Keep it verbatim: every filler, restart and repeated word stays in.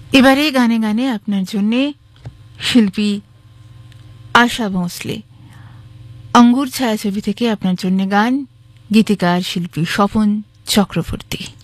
এবারে গানে গানে আপনার জন্যে শিল্পী আশা ভোঁসলে, অঙ্গুর ছায়াছবি থেকে আপনার জন্য গান, গীতিকার শিল্পী স্বপন চক্রবর্তী।